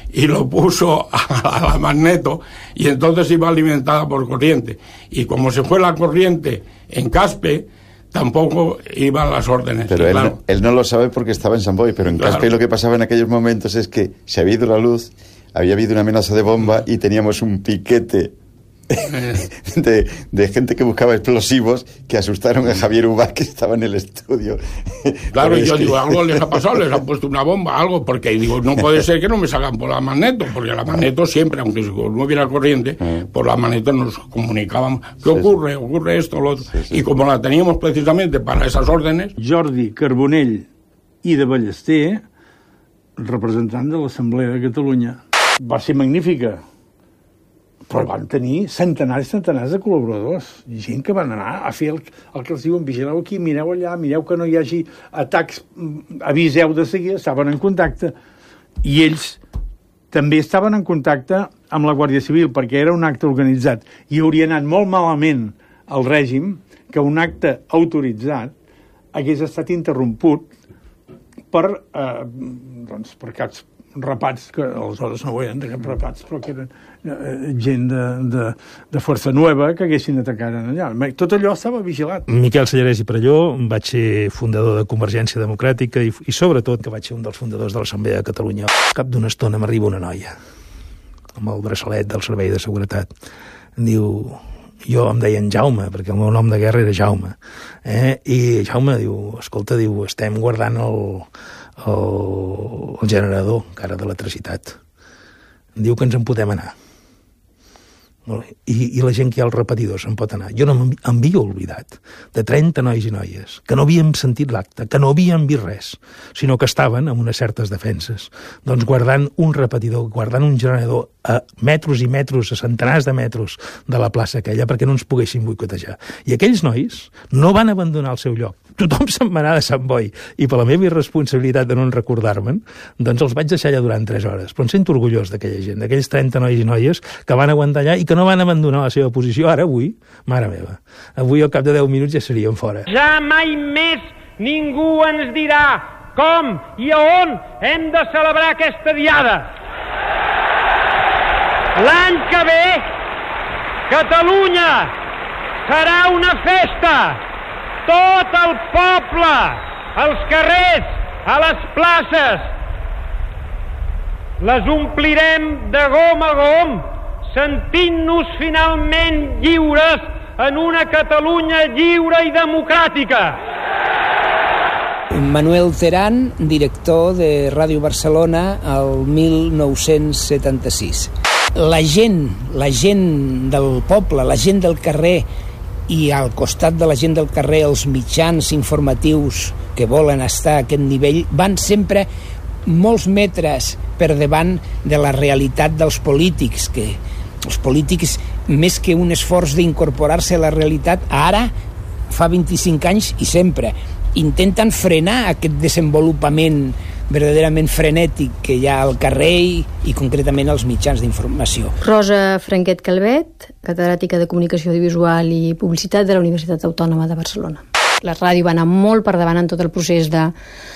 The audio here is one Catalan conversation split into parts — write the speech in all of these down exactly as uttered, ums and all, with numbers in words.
y lo puso a la magneto, y entonces iba alimentada por corriente. Y como se fue la corriente en Caspe, tampoco iban las órdenes. Pero él, claro, no, él no lo sabe porque estaba en San Boi, pero en claro. Caspe lo que pasaba en aquellos momentos es que se había ido la luz, había habido una amenaza de bomba y teníamos un piquete de, de gente que buscaba explosivos que asustaron a Javier Ubach, que estaba en el estudio. Claro, y yo que... digo, algo les ha pasado, les han puesto una bomba, algo, porque digo, no puede ser que no me salgan por la magneto, porque la magneto siempre, aunque no hubiera corriente, ah. por la magneto nos comunicaban, ¿qué sí, ocurre? Sí. Ocurre esto, lo otro. Sí, sí. Y como la teníamos precisamente para esas órdenes... Jordi Carbonell i de Ballester, representant de l'Assemblea de Catalunya. Va ser magnífica, però van tenir centenars i centenars de col·laboradors, gent que van anar a fer el, el que els diuen, vigileu aquí, mireu allà, mireu que no hi hagi atacs, aviseu de seguida, estaven en contacte, i ells també estaven en contacte amb la Guàrdia Civil, perquè era un acte organitzat, i hauria anat molt malament al règim que un acte autoritzat hagués estat interromput per, eh, doncs, per caps rapats, que aleshores no ho eren de cap rapats, però que eren eh, gent de, de, de Força Nueva que haguessin atacat allà. Tot allò estava vigilat. Miquel Sallarès i Perelló, vaig ser fundador de Convergència Democràtica i, i sobretot que vaig ser un dels fundadors de l'Assemblea de Catalunya. Al cap d'una estona m'arriba una noia amb el braçalet del Servei de Seguretat. Em diu... Jo em deien Jaume, perquè el meu nom de guerra era Jaume. Eh? I Jaume diu, escolta, diu, estem guardant el, el, el generador, encara d'electricitat. Em diu que ens en podem anar. I, i la gent que hi ha al repetidor se'n pot anar. Jo no m'havia oblidat de trenta nois i noies que no havien sentit l'acte, que no havien vist res, sinó que estaven amb unes certes defenses. Doncs guardant un repetidor, guardant un generador a metros i metros, a centenars de metros de la plaça aquella, perquè no ens poguessin boicotejar. I aquells nois no van abandonar el seu lloc. Tothom se'n va anar de Sant Boi, i per la meva irresponsabilitat de no en recordar-me'n, doncs els vaig deixar allà durant tres hores. Però em sento orgullós d'aquella gent, d'aquells trenta nois i noies que van aguantar allà i que no van abandonar la seva posició. Ara, avui, mare meva, avui al cap de deu minuts ja serien fora. Ja mai més ningú ens dirà com i a on hem de celebrar aquesta diada. L'any que ve, Catalunya serà una festa. Tot el poble, als carrers, a les places, les omplirem de gom a gom, sentint-nos finalment lliures en una Catalunya lliure i democràtica. Manuel Terán, director de Ràdio Barcelona al mil nou-cents setanta-sis. La gent, la gent del poble, la gent del carrer, i al costat de la gent del carrer els mitjans informatius que volen estar a aquest nivell van sempre molts metres per davant de la realitat dels polítics, que els polítics, més que un esforç d'incorporar-se a la realitat, ara, fa vint-i-cinc anys i sempre, intenten frenar aquest desenvolupament verdaderament frenètic que hi ha al carrer i, i concretament als mitjans d'informació. Rosa Franquet Calvet, catedràtica de Comunicació Audiovisual i Publicitat de la Universitat Autònoma de Barcelona. La ràdio va anar molt per davant en tot el procés de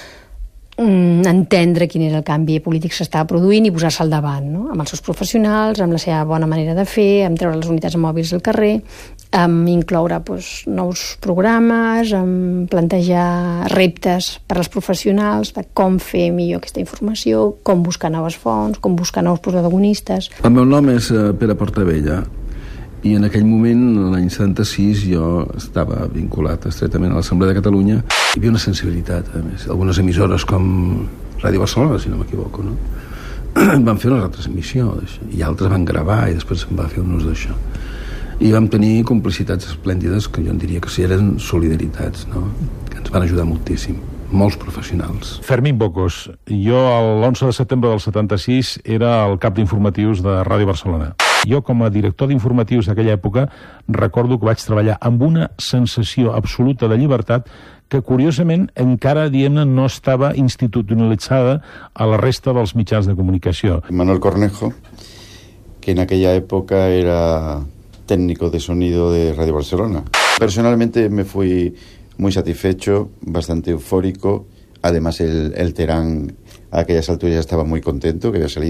mm, entendre quin era el canvi polític que s'estava produint i posar-se al davant, no? Amb els seus professionals, amb la seva bona manera de fer, amb treure les unitats mòbils del carrer, amb incloure doncs, nous programes, amb plantejar reptes per als professionals de com fer millor aquesta informació, com buscar noves fonts, com buscar nous protagonistes. El meu nom és Pere Portabella i en aquell moment, l'any setanta-sis, jo estava vinculat estretament a l'Assemblea de Catalunya. Hi havia una sensibilitat, a més. Algunes emissores com Ràdio Barcelona, si no m'equivoco, no? van fer una retransmissió d'això, i altres van gravar i després se'n va fer un ús d'això. I vam tenir complicitats esplèndides que jo en diria que sí, eren solidaritats, no? Que ens van ajudar moltíssim, molts professionals. Fermín Bocos, jo l'onze de setembre del setanta-sis era el cap d'informatius de Ràdio Barcelona. Jo, com a director d'informatius d'aquella època, recordo que vaig treballar amb una sensació absoluta de llibertat que, curiosament, encara, diguem-ne, no estava institucionalitzada a la resta dels mitjans de comunicació. Manuel Cornejo, que en aquella época era técnico de sonido de Radio Barcelona. Personalmente me fui muy satisfecho, bastante eufórico. Además, el, el Terán a aquellas alturas ya estaba muy contento, que había salido